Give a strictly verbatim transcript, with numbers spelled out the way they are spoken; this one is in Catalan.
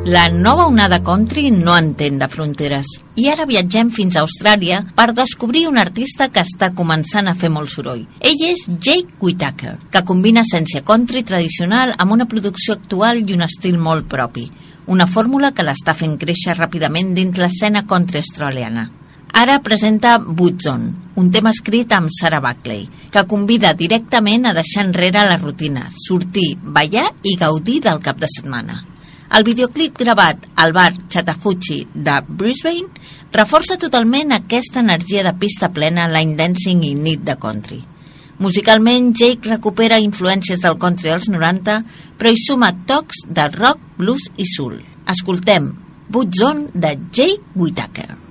La nova onada country no entén de fronteres i ara viatgem fins a Austràlia per descobrir un artista que està començant a fer molt soroll. Ell és Jake Whittaker, que combina essència country tradicional amb una producció actual i un estil molt propi, una fórmula que l'està fent créixer ràpidament dins l'escena country australiana. Ara presenta Boots On, un tema escrit amb Sarah Buckley, que convida directament a deixar enrere la rutina, sortir, ballar i gaudir del cap de setmana. El videoclip gravat al bar Chattahoochee de Brisbane reforça totalment aquesta energia de pista plena, line dancing i nit de country. Musicalment, Jake recupera influències del country dels noranta, però hi suma tocs de rock, blues i soul. Escoltem Boots On de Jake Whittaker.